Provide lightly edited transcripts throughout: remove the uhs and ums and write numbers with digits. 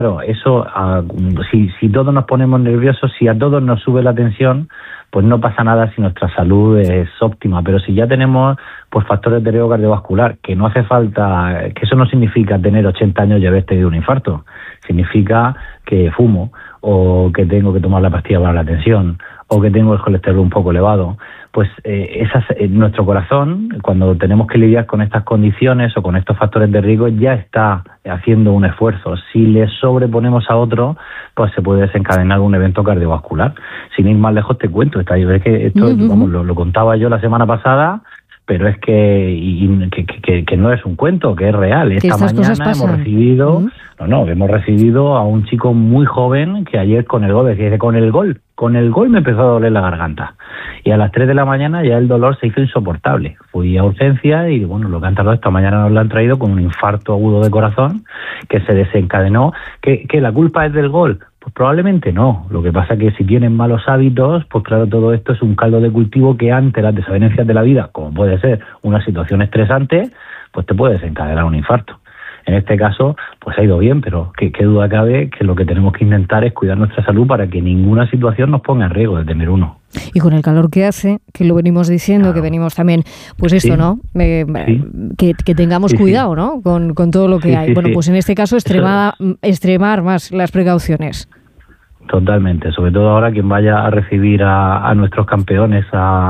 Claro, eso, si todos nos ponemos nerviosos, si a todos nos sube la tensión, pues no pasa nada si nuestra salud es óptima. Pero si ya tenemos pues factores de riesgo cardiovascular, que no hace falta, que eso no significa tener 80 años y haber tenido un infarto, significa que fumo, o que tengo que tomar la pastilla para la tensión, o que tengo el colesterol un poco elevado, pues nuestro corazón, cuando tenemos que lidiar con estas condiciones o con estos factores de riesgo, ya está haciendo un esfuerzo. Si le sobreponemos a otro, pues se puede desencadenar un evento cardiovascular. Sin ir más lejos, te cuento, es que esto vamos, lo contaba yo la semana pasada, pero es que no es un cuento, que es real. Esta mañana hemos recibido, hemos recibido a un chico muy joven que ayer con el gol me empezó a doler la garganta. Y a las 3 de la mañana ya el dolor se hizo insoportable. Fui a urgencia y bueno, lo que han tardado esta mañana nos lo han traído con un infarto agudo de corazón que se desencadenó. ¿Que la culpa es del gol? Pues probablemente no. Lo que pasa es que si tienen malos hábitos, pues claro, todo esto es un caldo de cultivo que ante las desavenencias de la vida, como puede ser una situación estresante, pues te puede desencadenar un infarto. En este caso, pues ha ido bien, pero qué duda cabe que lo que tenemos que intentar es cuidar nuestra salud para que ninguna situación nos ponga en riesgo de tener uno. Y con el calor que hace, que lo venimos diciendo, claro, que venimos también, pues esto, ¿no? Que tengamos cuidado, ¿no? Con todo lo que hay. Bueno, pues en este caso extremar más las precauciones. Totalmente, sobre todo ahora quien vaya a recibir a nuestros campeones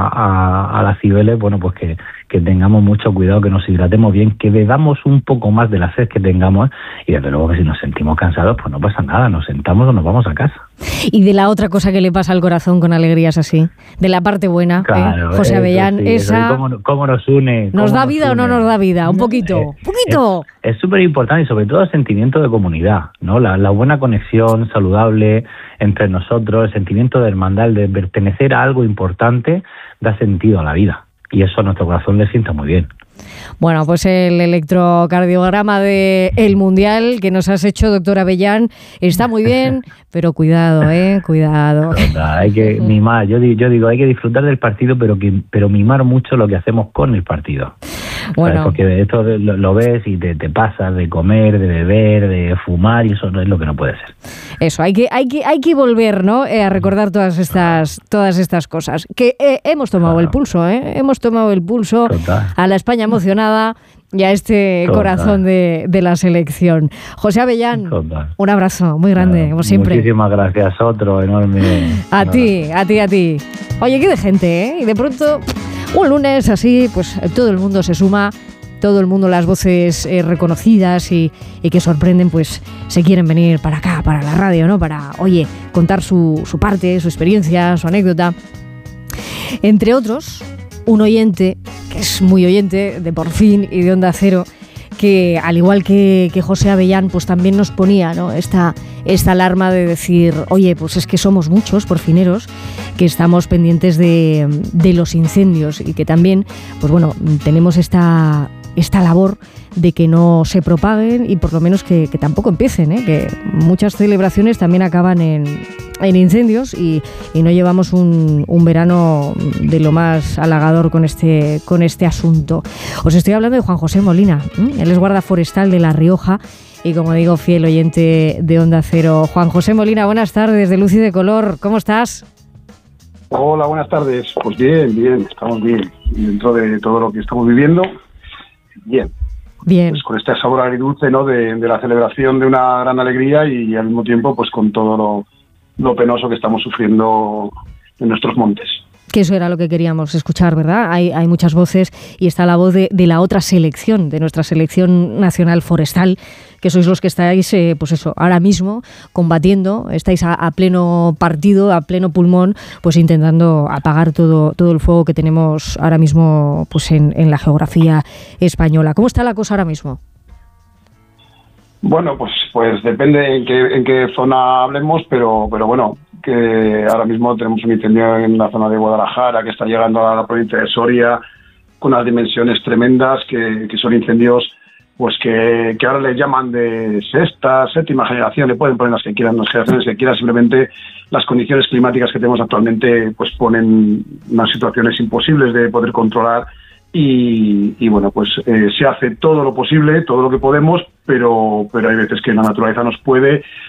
a las Cibeles, bueno, pues que tengamos mucho cuidado, que nos hidratemos bien, que bebamos un poco más de la sed que tengamos y desde luego que si nos sentimos cansados, pues no pasa nada, nos sentamos o nos vamos a casa. Y de la otra cosa que le pasa al corazón con alegrías así, de la parte buena, claro, José Avellán, esa... ¿Cómo nos une? ¿Nos da vida o no nos da vida? Un poquito, ¡poquito! Es súper importante y sobre todo el sentimiento de comunidad, ¿no? La buena conexión saludable entre nosotros, el sentimiento de hermandad, de pertenecer a algo importante, da sentido a la vida. Y eso a nuestro corazón le sienta muy bien. Bueno, pues el electrocardiograma del Mundial que nos has hecho, doctor Avellán, está muy bien, pero cuidado, cuidado. Hay que mimar, yo digo, hay que disfrutar del partido, pero mimar mucho lo que hacemos con el partido. Bueno. Porque esto lo ves y te pasas de comer, de beber, de fumar, y eso no es lo que no puede ser. Eso, hay que volver, ¿no? A recordar todas estas cosas. Que hemos tomado el pulso, hemos tomado el pulso a la España emocionada y a este corazón de la selección. José Avellán, un abrazo muy grande, como siempre. Muchísimas gracias, otro enorme. A ti. Oye, qué de gente, y de pronto un lunes así, pues todo el mundo se suma, todo el mundo, las voces reconocidas y que sorprenden, pues se quieren venir para acá, para la radio, ¿no? Para, oye, contar su parte, su experiencia, su anécdota. Entre otros, un oyente, que es muy oyente de Por Fin y de Onda Cero, que al igual que José Avellán, pues también nos ponía, ¿no? esta alarma de decir, oye, pues es que somos muchos porfineros que estamos pendientes de los incendios y que también, pues bueno, tenemos esta labor de que no se propaguen y por lo menos que tampoco empiecen, que muchas celebraciones también acaban en incendios y no llevamos un verano de lo más halagador con este asunto. Os estoy hablando de Juan José Molina, él es guarda forestal de La Rioja y, como digo, fiel oyente de Onda Cero. Juan José Molina, buenas tardes, de Luz y de Color, ¿cómo estás? Hola, buenas tardes. Pues bien, estamos bien. Dentro de todo lo que estamos viviendo, bien. Pues con este sabor agridulce, ¿no? de la celebración de una gran alegría y al mismo tiempo pues con todo lo penoso que estamos sufriendo en nuestros montes. Que eso era lo que queríamos escuchar, ¿verdad? Hay muchas voces y está la voz de la otra selección, de nuestra selección nacional forestal, que sois los que estáis, pues eso, ahora mismo combatiendo, estáis a pleno partido, a pleno pulmón, pues intentando apagar todo el fuego que tenemos ahora mismo pues en la geografía española. ¿Cómo está la cosa ahora mismo? Bueno, pues depende en qué zona hablemos, pero bueno, que ahora mismo tenemos un incendio en la zona de Guadalajara que está llegando a la provincia de Soria con unas dimensiones tremendas, que son incendios pues que ahora les llaman de sexta, séptima generación, le pueden poner las generaciones que quieran, simplemente las condiciones climáticas que tenemos actualmente pues ponen unas situaciones imposibles de poder controlar y bueno, pues se hace todo lo posible, todo lo que podemos, pero hay veces que la naturaleza nos puede